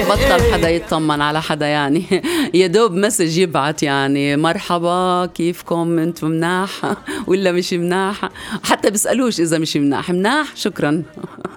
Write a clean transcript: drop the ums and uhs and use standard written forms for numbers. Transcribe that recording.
بطل حدا يطمن على حدا يعني. يا دوب مسج يبعت يعني مرحبا كيفكم انتم مناح ولا مش مناح، حتى بيسألوش إذا مش مناح شكرا.